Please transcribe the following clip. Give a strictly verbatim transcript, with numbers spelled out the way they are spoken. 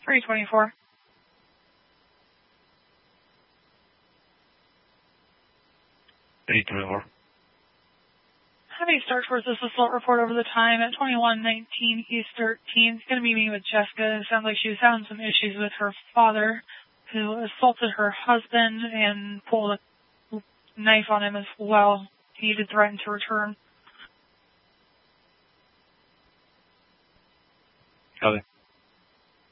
three twenty-four. three twenty-four. Having start towards this assault report over the time at twenty-one nineteen East thirteenth. Going to be meeting with Jessica. It sounds like she was having some issues with her father, who assaulted her husband and pulled a knife on him as well. He did threaten to return. Okay.